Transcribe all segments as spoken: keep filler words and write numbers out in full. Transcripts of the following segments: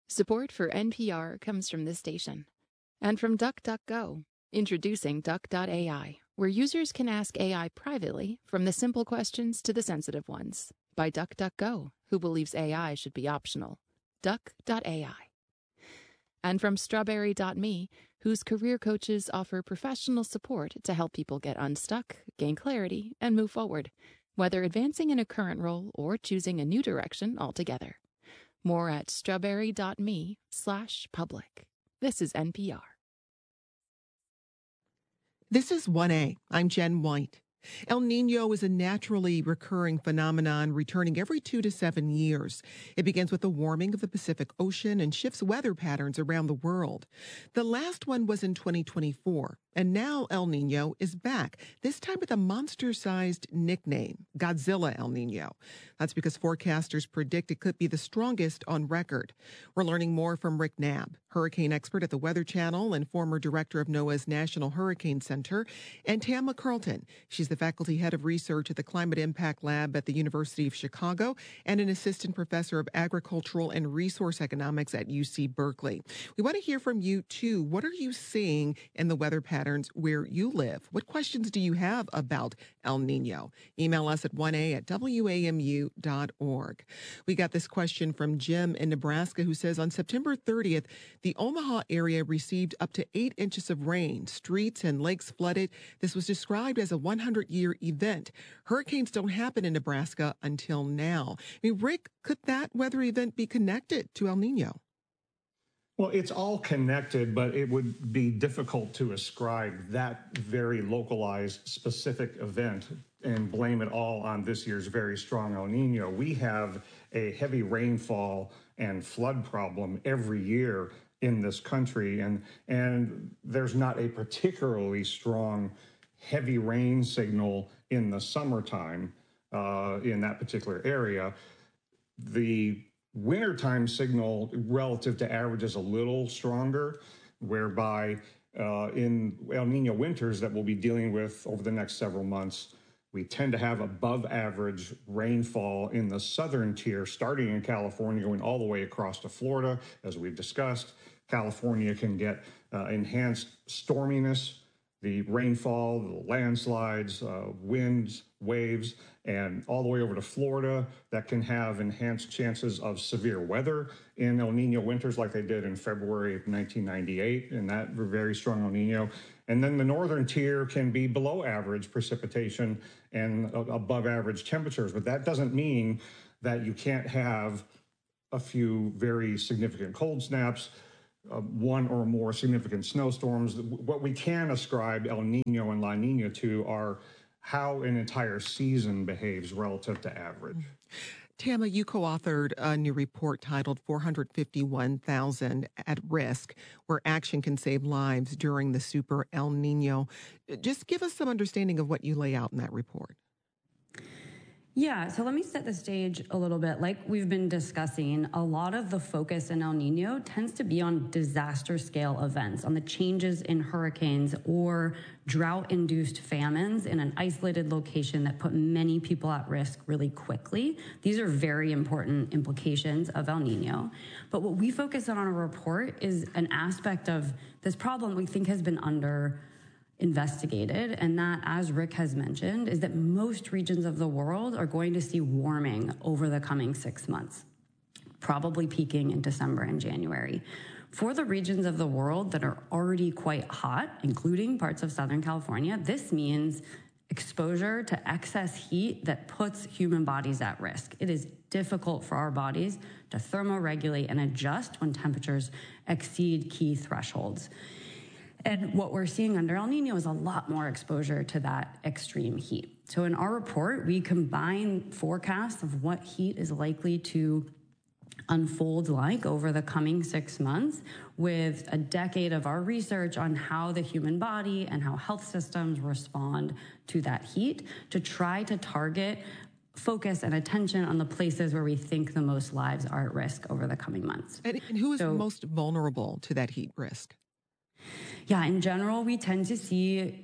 Support for N P R comes from this station. And from DuckDuckGo, introducing Duck dot A I, where users can ask A I privately from the simple questions to the sensitive ones. By DuckDuckGo, who believes A I should be optional. Duck dot A I. And from Strawberry dot me, whose career coaches offer professional support to help people get unstuck, gain clarity, and move forward, whether advancing in a current role or choosing a new direction altogether. More at strawberry dot me slash public. This is N P R. This is one A. I'm Jen White. El Niño is a naturally recurring phenomenon returning every two to seven years. It begins with the warming of the Pacific Ocean and shifts weather patterns around the world. The last one was in twenty twenty-four, and now El Niño is back, this time with a monster-sized nickname, Godzilla El Niño. That's because forecasters predict it could be the strongest on record. We're learning more from Rick Knabb, hurricane expert at the Weather Channel and former director of NOAA's National Hurricane Center, and Tama Carlton. She's the faculty head of research at the Climate Impact Lab at the University of Chicago and an assistant professor of agricultural and resource economics at U C Berkeley. We want to hear from you, too. What are you seeing in the weather patterns where you live? What questions do you have about El Niño? Email us at one A at W A M U dot org. We got this question from Jim in Nebraska, who says, on September thirtieth, the Omaha area received up to eight inches of rain. Streets and lakes flooded. This was described as a one hundred year event. Hurricanes don't happen in Nebraska until now. I mean, Rick, could that weather event be connected to El Niño? Well, it's all connected, but it would be difficult to ascribe that very localized specific event and blame it all on this year's very strong El Niño. We have a heavy rainfall and flood problem every year in this country, and and there's not a particularly strong heavy rain signal in the summertime uh, in that particular area. The wintertime signal relative to average is a little stronger, whereby uh, in El Niño winters that we'll be dealing with over the next several months, we tend to have above average rainfall in the southern tier, starting in California, going all the way across to Florida. As we've discussed, California can get uh, enhanced storminess, the rainfall, the landslides, uh, winds, waves, and all the way over to Florida that can have enhanced chances of severe weather in El Niño winters like they did in February of nineteen ninety-eight, and that very strong El Niño. And then the northern tier can be below average precipitation and uh, above average temperatures, but that doesn't mean that you can't have a few very significant cold snaps, Uh, one or more significant snowstorms. What we can ascribe El Niño and La Niña to are how an entire season behaves relative to average. Tama, you co-authored a new report titled four hundred fifty-one thousand at Risk, where action can save lives during the Super El Niño. Just give us some understanding of what you lay out in that report. Yeah, so let me set the stage a little bit. Like we've been discussing, a lot of the focus in El Niño tends to be on disaster scale events, on the changes in hurricanes or drought-induced famines in an isolated location that put many people at risk really quickly. These are very important implications of El Niño. But what we focus on in our report is an aspect of this problem we think has been under investigated, and that, as Rick has mentioned, is that most regions of the world are going to see warming over the coming six months, probably peaking in December and January. For the regions of the world that are already quite hot, including parts of Southern California, this means exposure to excess heat that puts human bodies at risk. It is difficult for our bodies to thermoregulate and adjust when temperatures exceed key thresholds. And what we're seeing under El Niño is a lot more exposure to that extreme heat. So in our report, we combine forecasts of what heat is likely to unfold like over the coming six months with a decade of our research on how the human body and how health systems respond to that heat to try to target focus and attention on the places where we think the most lives are at risk over the coming months. And, and who is so, most vulnerable to that heat risk? Yeah, in general, we tend to see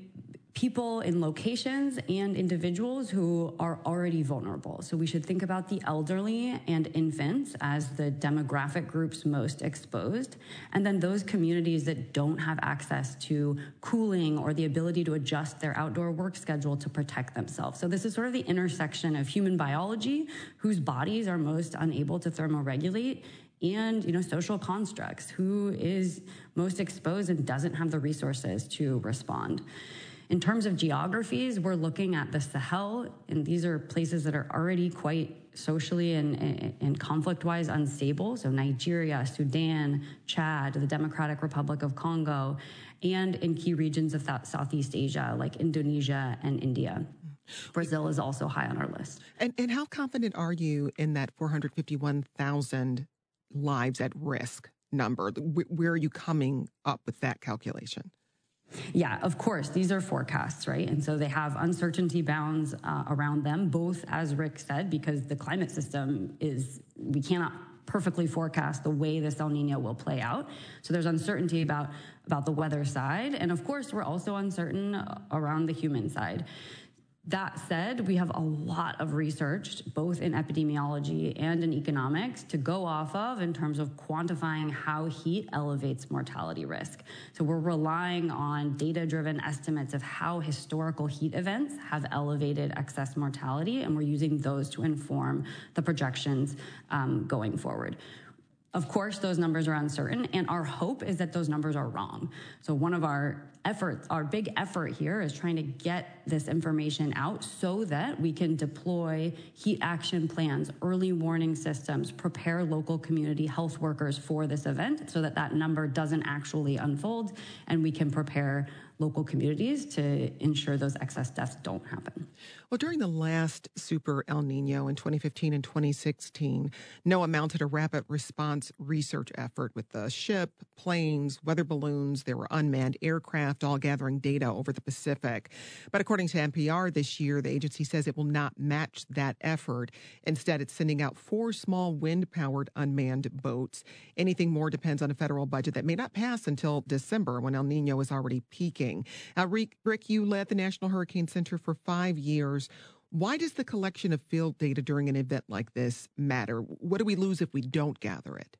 people in locations and individuals who are already vulnerable. So we should think about the elderly and infants as the demographic groups most exposed, and then those communities that don't have access to cooling or the ability to adjust their outdoor work schedule to protect themselves. So this is sort of the intersection of human biology, whose bodies are most unable to thermoregulate, and, you know, social constructs, who is most exposed and doesn't have the resources to respond. In terms of geographies, we're looking at the Sahel, and these are places that are already quite socially and, and, and conflict-wise unstable. So Nigeria, Sudan, Chad, the Democratic Republic of Congo, and in key regions of Southeast Asia, like Indonesia and India. Brazil is also high on our list. And, and how confident are you in that four hundred fifty-one thousand lives at risk number? Where are you coming up with that calculation? Yeah, of course, these are forecasts, right? And so they have uncertainty bounds uh, around them, both, as Rick said, because the climate system is, we cannot perfectly forecast the way this El Nino will play out. So there's uncertainty about, about the weather side. And of course, we're also uncertain around the human side. That said, we have a lot of research, both in epidemiology and in economics, to go off of in terms of quantifying how heat elevates mortality risk. So we're relying on data-driven estimates of how historical heat events have elevated excess mortality, and we're using those to inform the projections um, going forward. Of course, those numbers are uncertain, and our hope is that those numbers are wrong. So one of our efforts, our big effort here is trying to get this information out so that we can deploy heat action plans, early warning systems, prepare local community health workers for this event so that that number doesn't actually unfold, and we can prepare local communities to ensure those excess deaths don't happen. Well, during the last Super El Nino in twenty fifteen and twenty sixteen, NOAA mounted a rapid response research effort with the ship, planes, weather balloons. There were unmanned aircraft all gathering data over the Pacific. But according to N P R this year, the agency says it will not match that effort. Instead, it's sending out four small wind-powered unmanned boats. Anything more depends on a federal budget that may not pass until December, when El Nino is already peaking. Now, Rick, Rick, you led the National Hurricane Center for five years. Why does the collection of field data during an event like this matter? What do we lose if we don't gather it?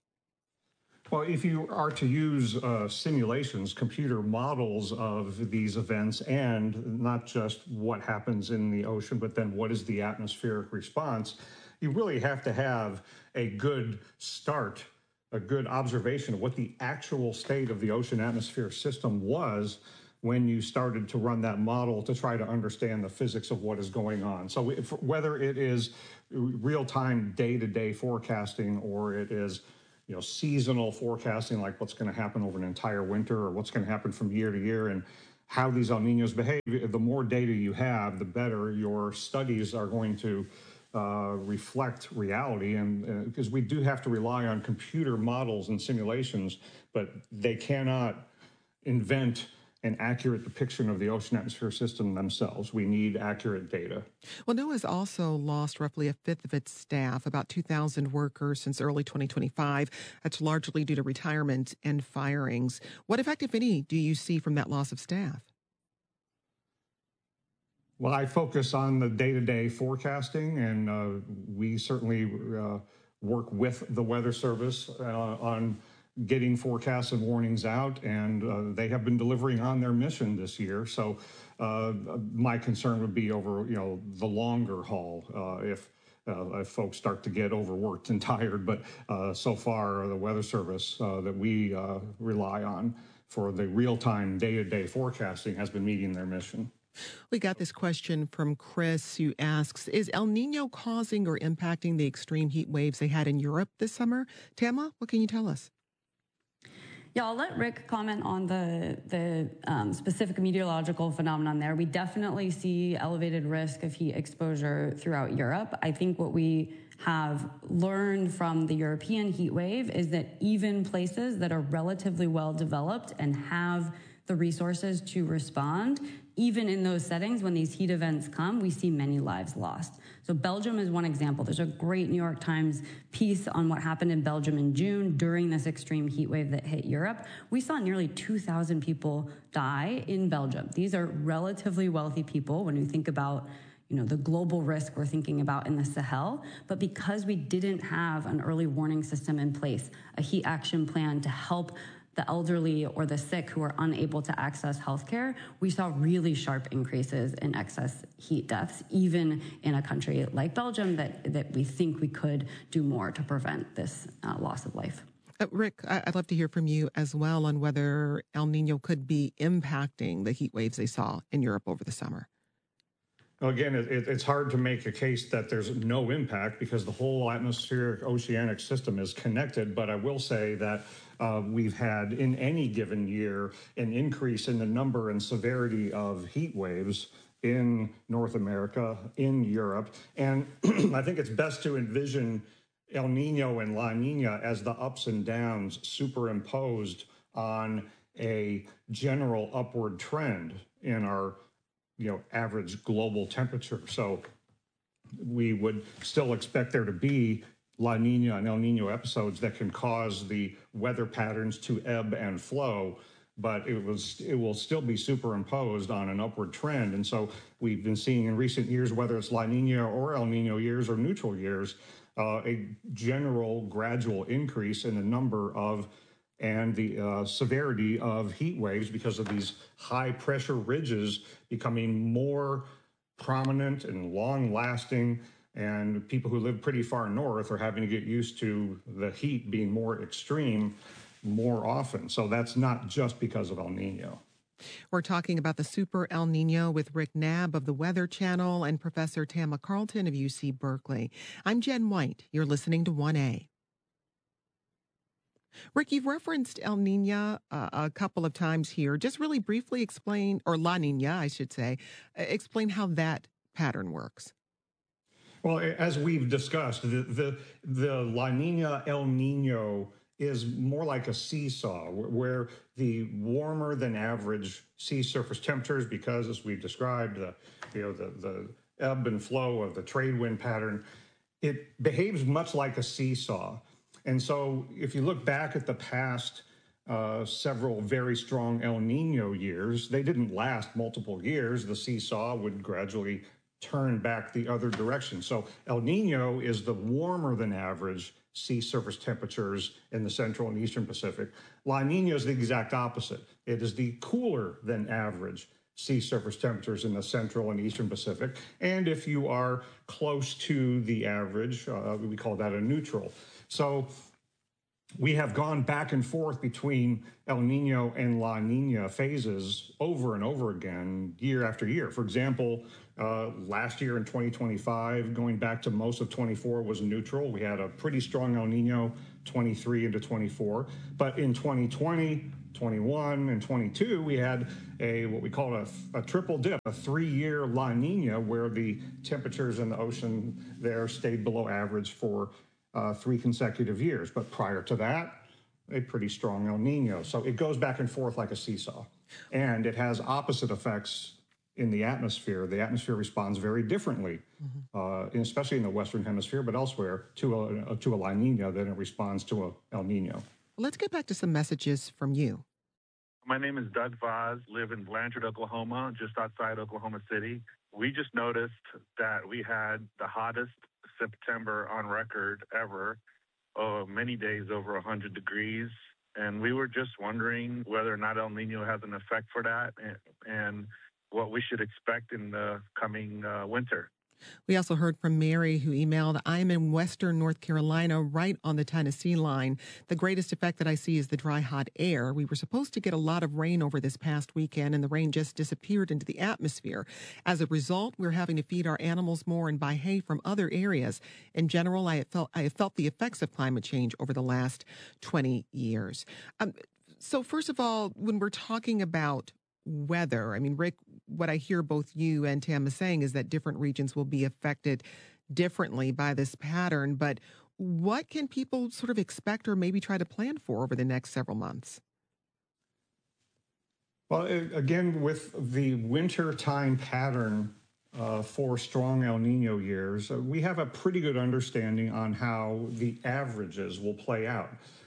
Well, if you are to use uh, simulations, computer models of these events, and not just what happens in the ocean, but then what is the atmospheric response, you really have to have a good start, a good observation of what the actual state of the ocean atmosphere system was when you started to run that model to try to understand the physics of what is going on. So if, whether it is real-time day-to-day forecasting, or it is, you know, seasonal forecasting, like what's going to happen over an entire winter, or what's going to happen from year to year, and how these El Niños behave, the more data you have, the better your studies are going to uh, reflect reality. And because uh, we do have to rely on computer models and simulations, but they cannot invent an accurate depiction of the ocean atmosphere system themselves. We need accurate data. Well, NOAA has also lost roughly a fifth of its staff, about two thousand workers since early twenty twenty-five. That's largely due to retirement and firings. What effect, if any, do you see from that loss of staff? Well, I focus on the day-to-day forecasting, and uh, we certainly uh, work with the Weather Service uh, on getting forecasts and warnings out, and uh, they have been delivering on their mission this year. So uh, my concern would be over, you know, the longer haul, uh, if, uh, if folks start to get overworked and tired. But uh, so far, the Weather Service uh, that we uh, rely on for the real-time, day-to-day forecasting has been meeting their mission. We got this question from Chris, who asks, is El Nino causing or impacting the extreme heat waves they had in Europe this summer? Tama, what can you tell us? Yeah, I'll let Rick comment on the, the um, specific meteorological phenomenon there. We definitely see elevated risk of heat exposure throughout Europe. I think what we have learned from the European heat wave is that even places that are relatively well developed and have the resources to respond even in those settings, when these heat events come, we see many lives lost. So Belgium is one example. There's a great New York Times piece on what happened in Belgium in June during this extreme heat wave that hit Europe. We saw nearly two thousand people die in Belgium. These are relatively wealthy people when we think about you know, the global risk we're thinking about in the Sahel. But because we didn't have an early warning system in place, a heat action plan to help the elderly or the sick who are unable to access healthcare, we saw really sharp increases in excess heat deaths, even in a country like Belgium that, that we think we could do more to prevent this uh, loss of life. Uh, Rick, I'd love to hear from you as well on whether El Nino could be impacting the heat waves they saw in Europe over the summer. Again, it, it's hard to make a case that there's no impact because the whole atmospheric oceanic system is connected. But I will say that uh, we've had in any given year an increase in the number and severity of heat waves in North America, in Europe. And I think it's best to envision El Nino and La Nina as the ups and downs superimposed on a general upward trend in our you know, average global temperature. So we would still expect there to be La Nina and El Nino episodes that can cause the weather patterns to ebb and flow, but it was it will still be superimposed on an upward trend. And so we've been seeing in recent years, whether it's La Nina or El Nino years or neutral years, uh, a general gradual increase in the number of and the uh, severity of heat waves because of these high pressure ridges becoming more prominent and long lasting. And people who live pretty far north are having to get used to the heat being more extreme more often. So that's not just because of El Nino. We're talking about the Super El Nino with Rick Knabb of the Weather Channel and Professor Tama Carlton of U C Berkeley. I'm Jen White. You're listening to one A. Rick, you've referenced El Nino uh, a couple of times here. Just really briefly explain, or La Nina, I should say, explain how that pattern works. Well, as we've discussed, the the, the La Nina El Nino is more like a seesaw, where the warmer than average sea surface temperatures, because as we've described, the you know the the ebb and flow of the trade wind pattern, it behaves much like a seesaw. And so if you look back at the past uh, several very strong El Nino years, they didn't last multiple years. The seesaw would gradually turn back the other direction. So El Nino is the warmer than average sea surface temperatures in the central and eastern Pacific. La Nina is the exact opposite. It is the cooler than average sea surface temperatures in the central and eastern Pacific. And if you are close to the average, uh, we call that a neutral. So we have gone back and forth between El Nino and La Nina phases over and over again, year after year. For example, uh, last year in twenty twenty-five, going back to most of twenty-four was neutral. We had a pretty strong El Nino twenty-three into twenty-four. But in twenty twenty, twenty-one, and twenty-two, we had a what we call a, a triple dip, a three-year La Nina, where the temperatures in the ocean there stayed below average for Uh, three consecutive years. But prior to that, a pretty strong El Nino. So it goes back and forth like a seesaw. And it has opposite effects in the atmosphere. The atmosphere responds very differently, mm-hmm. uh, especially in the Western Hemisphere, but elsewhere, to a, to a La Nina than it responds to a El Nino. Let's get back to some messages from you. My name is Doug Vaz, live in Blanchard, Oklahoma, just outside Oklahoma City. We just noticed that we had the hottest September on record ever, uh, many days over one hundred degrees. And we were just wondering whether or not El Nino has an effect for that and, and what we should expect in the coming uh, winter. We also heard from Mary, who emailed, I'm in western North Carolina, right on the Tennessee line. The greatest effect that I see is the dry, hot air. We were supposed to get a lot of rain over this past weekend, and the rain just disappeared into the atmosphere. As a result, we're having to feed our animals more and buy hay from other areas. In general, I have felt, I have felt the effects of climate change over the last twenty years. Um, so first of all, when we're talking about weather, I mean, Rick, what I hear both you and Tama saying is that different regions will be affected differently by this pattern. But what can people sort of expect or maybe try to plan for over the next several months? Well, it, again, with the winter time pattern uh, for strong El Nino years, uh, we have a pretty good understanding on how the averages will play out.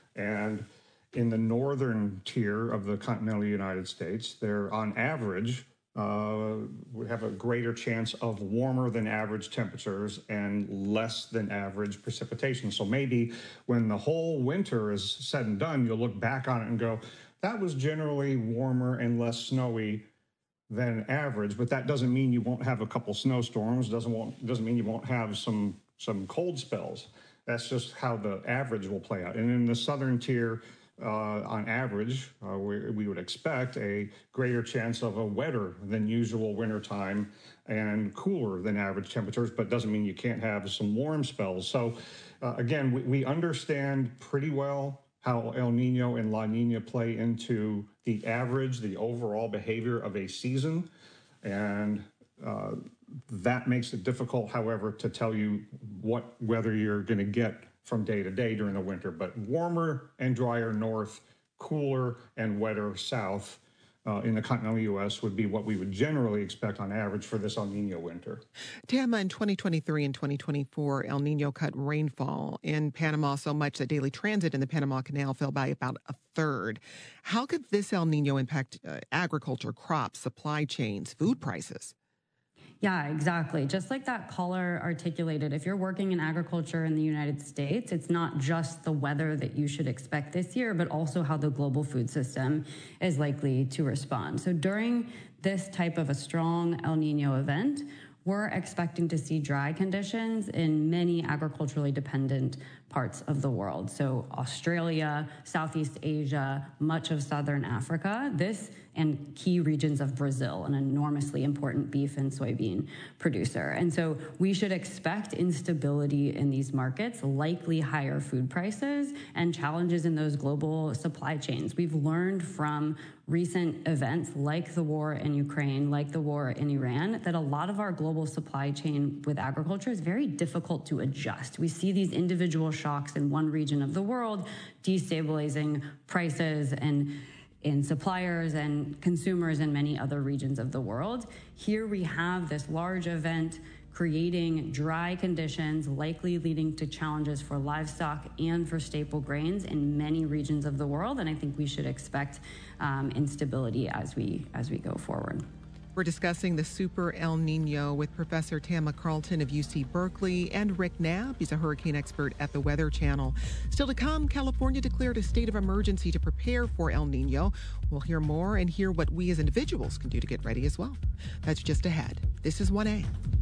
And in the northern tier of the continental United States, they're on average uh, we have a greater chance of warmer than average temperatures and less than average precipitation. So maybe when the whole winter is said and done, you'll look back on it and go, that was generally warmer and less snowy than average, but that doesn't mean you won't have a couple snowstorms, doesn't won't, doesn't mean you won't have some some cold spells. That's just how the average will play out. And in the southern tier, uh, on average, uh, we, we would expect a greater chance of a wetter than usual wintertime and cooler than average temperatures, but doesn't mean you can't have some warm spells. So uh, again, we, we understand pretty well how El Nino and La Nina play into the average, the overall behavior of a season. And uh, that makes it difficult, however, to tell you what weather you're going to get from day to day during the winter. But warmer and drier north, cooler and wetter south uh, in the continental U S would be what we would generally expect on average for this El Nino winter. Tama, in twenty twenty-three and twenty twenty-four, El Nino cut rainfall in Panama so much that daily transit in the Panama Canal fell by about a third. How could this El Nino impact uh, agriculture, crops, supply chains, food prices? Yeah, exactly. Just like that caller articulated, if you're working in agriculture in the United States, it's not just the weather that you should expect this year, but also how the global food system is likely to respond. So during this type of a strong El Nino event, we're expecting to see dry conditions in many agriculturally dependent parts of the world. So Australia, Southeast Asia, much of Southern Africa, this and key regions of Brazil, an enormously important beef and soybean producer. And so we should expect instability in these markets, likely higher food prices, and challenges in those global supply chains. We've learned from recent events like the war in Ukraine, like the war in Iran, that a lot of our global supply chain with agriculture is very difficult to adjust. We see these individual shocks in one region of the world destabilizing prices and in suppliers and consumers in many other regions of the world. Here we have this large event creating dry conditions, likely leading to challenges for livestock and for staple grains in many regions of the world. And I think we should expect um, instability as we as we go forward. We're discussing the Super El Nino with Professor Tama Carlton of U C Berkeley and Rick Knapp. He's a hurricane expert at the Weather Channel. Still to come, California declared a state of emergency to prepare for El Nino. We'll hear more and hear what we as individuals can do to get ready as well. That's just ahead. This is one A.